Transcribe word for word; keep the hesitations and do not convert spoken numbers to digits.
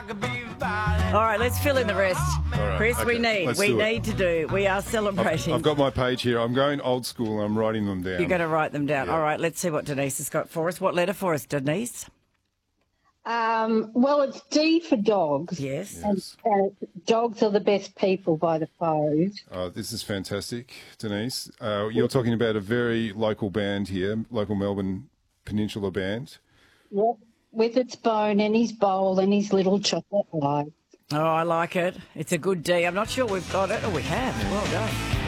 All right, let's fill in the rest. right, Chris, we okay, need, let's we do it. need to do, we are celebrating. I've, I've got my page here. I'm going old school and I'm writing them down. You're going to write them down. Yeah. All right, let's see what Denise has got for us. What letter for us, Denise? Um, well, it's D for dogs. Yes. Yes. Uh, dogs are the best people by the Foes. Oh, this is fantastic, Denise. Uh, you're talking about a very local band here, local Melbourne Peninsula band. Yep. With its bone and his bowl and his little chocolate eye. Oh, I like it. It's a good D. I'm not sure we've got it. Oh, we have. Well done.